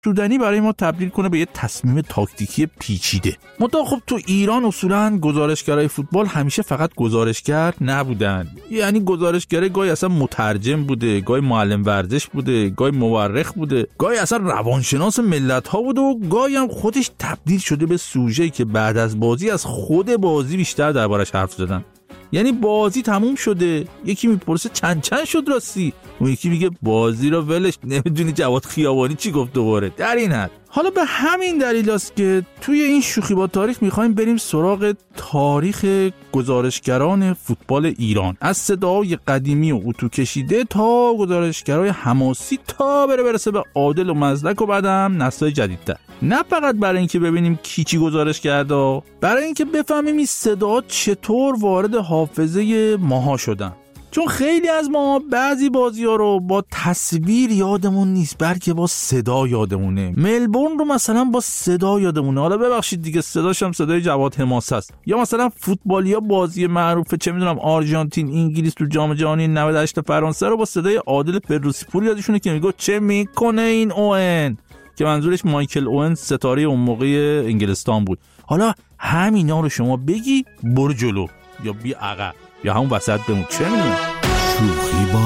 سودنی برای ما تبدیل کنه به یه تصمیم تاکتیکی پیچیده. منتها خب تو ایران اصولاً گزارشگرای فوتبال همیشه فقط گزارشگر نبودن. یعنی گزارشگر گاهی اصلا مترجم بوده، گاهی معلم ورزش بوده، گاهی مورخ بوده، گاهی اصلا روانشناس ملت‌ها بوده و گاهی هم خودش تبدیل شده به سوژه‌ای که بعد از بازی از خود بازی بیشتر دربارش حرف زدن. یعنی بازی تموم شده، یکی میپرسه چند شد راستی، اون یکی میگه بازی رو ولش، نمیدونی جواد خیابانی چی گفت دوباره. در این حد حالا به همین دلیل است که توی این شوخی با تاریخ میخوایم بریم سراغ تاریخ گزارشگران فوتبال ایران، از صداهای قدیمی و اتو کشیده تا گزارشگرای حماسی تا برسه به عادل و مزدک و بعدم نسل‌های جدیدتر. نه فقط برای اینکه ببینیم کی چی گزارش کرده، برای اینکه بفهمیم این صداها چطور وارد حافظه ماها شدن. چون خیلی از ما بعضی بازی‌ها رو با تصویر یادمون نیست، بلکه با صدا یادمونه. ملبورن رو مثلا با صدا یادمونه. حالا ببخشید دیگه صداش هم صدای جواد حماسه است. یا مثلا فوتبالیا بازی معروفه چه میدونم آرژانتین انگلیس تو جام جهانی 98 فرانسه رو با صدای عادل فردوسی پور یادشونه که میگه چه میکنه این اوئن، که منظورش مایکل اوئن ستاره اون موقع انگلستان بود. حالا همینا رو شما بگی برو جلو یا بی عقب یا همون وسط بمون، چه میدونم. شوخی با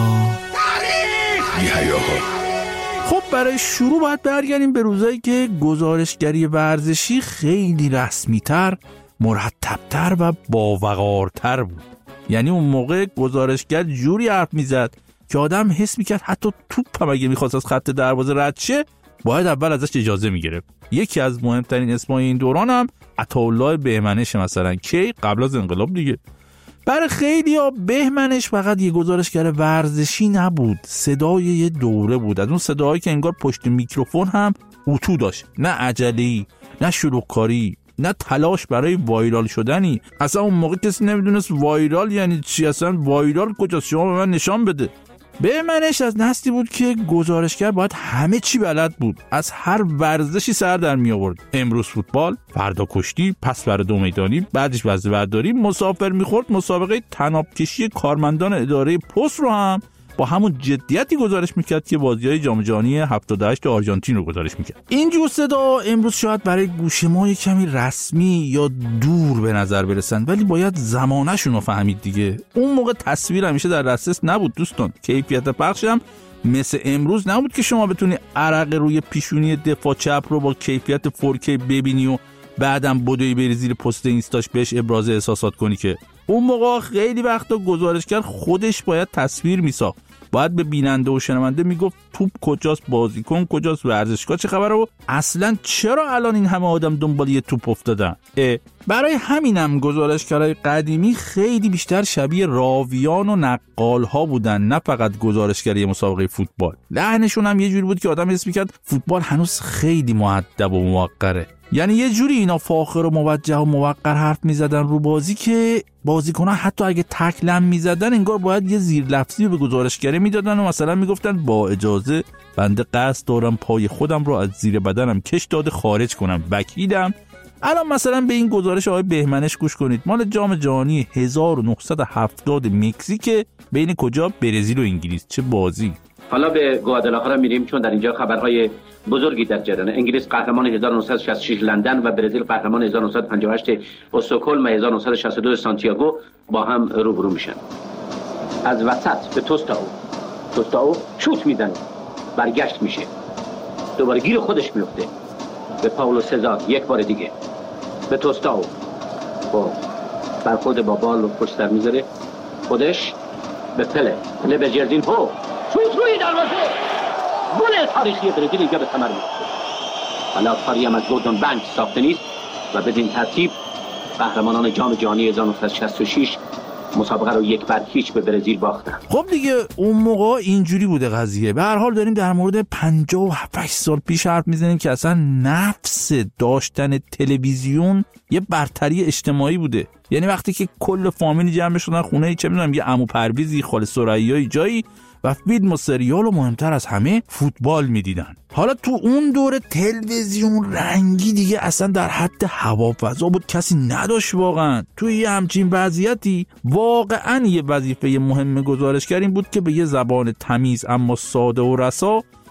تاریخ. خب برای شروع باید برگردیم به روزایی که گزارشگری ورزشی خیلی رسمی‌تر، مرتب‌تر و باوقارتر بود. یعنی اون موقع گزارشگر جوری حرف میزد که آدم حس میکرد حتی توپ هم اگه میخواست از خط دروازه رد شه باید اول ازش اجازه میگرفت. یکی از مهمترین اسمای این دوران هم عطاالله بهمنش مثلا، کی قبل از انقلاب دیگه. برای خیلی‌ها بهمنش فقط یه گزارشگر ورزشی نبود، صدای یه دوره بود، از اون صداهایی که انگار پشت میکروفون هم اتو داشت، نه عجله‌ای، نه شلوغکاری، نه تلاش برای وایرال شدنی. اصلا اون موقع کسی نمیدونست وایرال یعنی چی، اصلا وایرال کجاست، شما به من نشان بده. بهمنش از نسلی بود که گزارشگر باید همه چی بلد بود، از هر ورزشی سر در می آورد. امروز فوتبال، فردا کشتی، پس فردا دو میدانی، بعدش وزنه برداری، مسافر میخورد مسابقه طناب کشی کارمندان اداره پست رو هم با همون جدیتی گزارش میکرد که بازی‌های جام جهانی 78 آرژانتین رو گزارش میکرد. این جور صدا امروز شاید برای گوش ما کمی رسمی یا دور به نظر برسن، ولی باید زمانه‌شون رو فهمید دیگه. اون موقع تصویر همیشه در دسترس نبود دوستان، کیفیت پخش هم مثل امروز نبود که شما بتونی عرق روی پیشونی دفاع چپ رو با کیفیت 4K ببینی و بعدم بدوی بری زیر پست اینستاش بهش ابراز احساسات کنی. که اون موقع خیلی وقتا گزارشگر خودش باید تصویر میساخت، باید به بیننده و شنونده میگفت توپ کجاست، بازیکن کجاست، ورزشگاه چه خبره و اصلا چرا الان این همه آدم دنبال یه توپ افتادن. برای همینم گزارشگرای قدیمی خیلی بیشتر شبیه راویان و نقال‌ها بودن، نه فقط گزارشگری مسابقه فوتبال. لحنشون هم یه جوری بود که آدم حس می‌کرد فوتبال هنوز خیلی مؤدب و موقره. یعنی یه جوری اینا فاخر و موجه و موقر حرف میزدن رو بازی که بازیکن‌ها حتی اگه تکلم میزدن انگار باید یه زیر لفظی به گزارشگری میدادن و مثلا میگفتن با اجازه بنده قصد دارم پای خودم رو از زیر بدنم کش داده خارج کنم، وکیلم. الان مثلا به این گزارش آقای بهمنش گوش کنید، مال جام جهانی 1970 مکزیک، بین کجا؟ برزیل و انگلیس. چه بازی! حالا به گوادالاخارا میریم چون در اینجا خبرهای بزرگی در جریانه. انگلیس قهرمان 1966 لندن و برزیل قهرمان 1958 استکهلم و 1962 سانتیاگو با هم روبرو میشن. از وسط به توستاو شوت میزنه، برگشت میشه، دوباره گیر خودش میفته به پاولو سزار، یک بار دیگه به توستاو، با برخورد با بال رو پشت سر میذاره، خودش به پله به جرزینهو، شوت روی دروازه، گل تاریخی برزیل اینجا به ثمر میرسه. حالا کاری هم از گوردون بنک ساخته نیست و بدین ترتیب قهرمانان جام جهانی 1966 مسابقه رو 1-0 به برزیل باختن. خب دیگه اون موقع اینجوری بوده قضیه. به هر حال داریم در مورد 58 سال پیش حرف میزنیم که اصلا نفس داشتن تلویزیون یه برتری اجتماعی بوده. یعنی وقتی که کل فامیل جمع شدن خونه، چه میدونم، یه عمو پرویزی، خاله سراییای جایی و فیلم و سریال و مهمتر از همه فوتبال میدیدن. حالا تو اون دوره تلویزیون رنگی دیگه اصلا در حد هوافضا بود، کسی نداشت واقعا. توی یه همچین وضعیتی واقعا یه وظیفه مهم گزارشگر این بود که به یه زبان تمیز اما ساده و رسا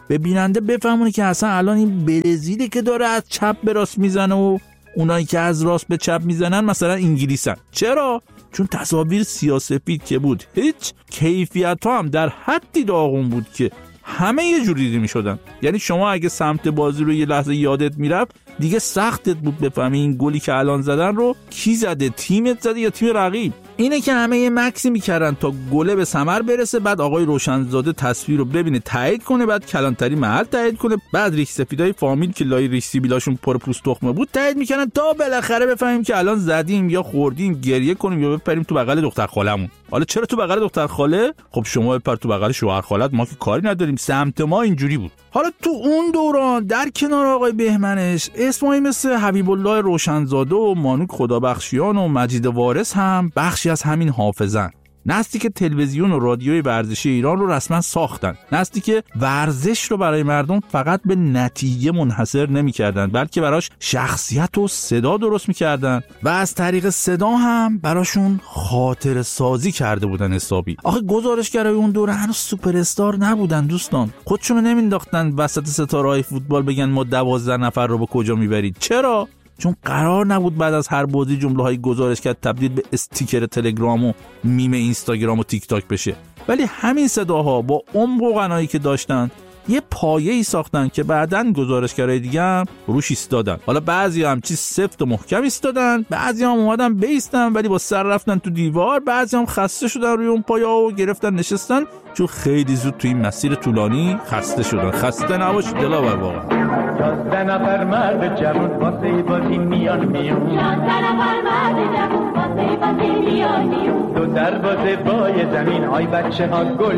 به بیننده بفهمونه که اصلا الان این برزیلی که داره از چپ به راست میزنه و اونایی که از راست به چپ میزنن مثلا انگلیسن. چرا؟ چون تصاویر سیاه‌سفید که بود، هیچ کیفیت ها هم در حدی داغون بود که همه یه جوری دیده میشدن. یعنی شما اگه سمت بازی رو یه لحظه یادت میرفت دیگه سختت بود بفهمی این گلی که الان زدن رو کی زده، تیمت زده یا تیم رقیب. اینه که همه یه مکسی میکردن تا گله به ثمر برسه، بعد آقای روشنزاده تصویر رو ببینه تایید کنه، بعد کلانتری محل تایید کنه، بعد ریش سفیدای فامیل که لای ریش سیبیلاشون پر پوست تخمه بود تایید میکنن تا بالاخره بفهمیم که الان زدیم یا خوردیم، گریه کنیم یا بپریم تو بغل دختر خالمون. حالا چرا تو بغل دختر خاله؟ خب شما بپر تو بغل شوهر خالت، ما که کاری نداریم، سمت ما اینجوری بود. حالا تو اون دوران در کنار آقای بهمنش اسمایی مثل حبیب الله روشنزاده و مانوک خدابخشیان و مجید وارث هم بخشی از همین حافظن. نسلی که تلویزیون و رادیوی ورزشی ایران رو رسما ساختن، نسلی که ورزش رو برای مردم فقط به نتیجه منحصر نمی‌کردن بلکه براش شخصیت و صدا درست می‌کردن و از طریق صدا هم براشون خاطره سازی کرده بودن حسابی. آخه گزارشگرای اون دوره هنوز سوپر استار نبودن دوستان، خودشونو نمینداختن وسط ستاره‌های فوتبال بگن ما 12 نفر رو به کجا میبرید. چرا؟ چون قرار نبود بعد از هر بازی جمله‌های گزارشگر تبدیل به استیکر تلگرام و میم اینستاگرام و تیک تاک بشه. ولی همین صداها با عمق و غنایی که داشتن یه پایه‌ای ساختن که بعداً گزارشگرای دیگه هم روش ایستادن. حالا بعضی هم چیز سفت و محکم ایستادن، بعضی هم اومدن بیستن ولی با سر رفتن تو دیوار، بعضی هم خسته شدن روی اون پایه‌ها و گرفتن نشستن چون خیلی زود تو این مسیر طولانی خسته شدن. خسته نباش دلاور واقعا. 11 نفر مرد جوان واسه بازی میان میون، 11 نفر مرد جوان واسه بازی میان میون، دو دروازه بای زمین های بچه ها گل